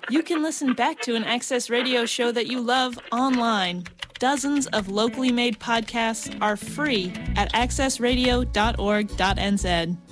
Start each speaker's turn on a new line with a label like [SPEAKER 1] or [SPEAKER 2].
[SPEAKER 1] You can listen back to an Access Radio show that you love online. Dozens of locally made podcasts are free at accessradio.org.nz.